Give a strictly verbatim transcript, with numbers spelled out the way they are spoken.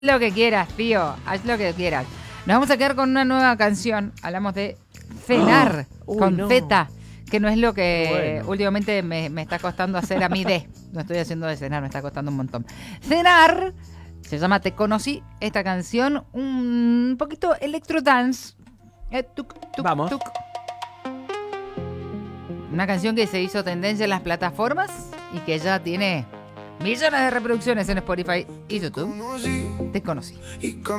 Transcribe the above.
Lo que quieras, tío, haz lo que quieras. Nos vamos a quedar con una nueva canción. Hablamos de cenar Uy, con no. Z, que no es lo que Bueno. últimamente me, me está costando hacer a mí de. No estoy haciendo de cenar, me está costando un montón. Cenar se llama Te Conocí. Esta canción, un poquito electro dance. Eh, tuc, tuc, Vamos. tuc. Una canción que se hizo tendencia en las plataformas y que ya tiene millones de reproducciones en Spotify y YouTube. Te Conocí.